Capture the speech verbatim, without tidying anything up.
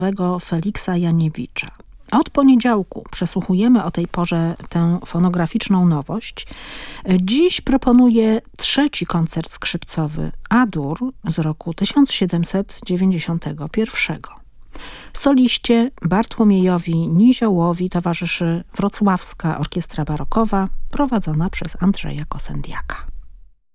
Feliksa Janiewicza. Od poniedziałku przesłuchujemy o tej porze tę fonograficzną nowość. Dziś proponuję trzeci koncert skrzypcowy A-dur z roku tysiąc siedemset dziewięćdziesiątego pierwszego. Soliście Bartłomiejowi Niziołowi towarzyszy Wrocławska Orkiestra Barokowa prowadzona przez Andrzeja Kosędiaka.